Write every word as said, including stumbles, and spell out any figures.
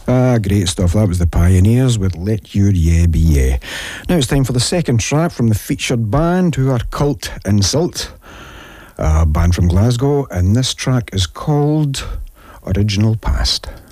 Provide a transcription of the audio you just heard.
Ah, great stuff. That was the Pioneers with Let Your Yeah Be Yeah. Now it's time for the second track from the featured band, who are Cult Insult, a band from Glasgow, and this track is called Original Past.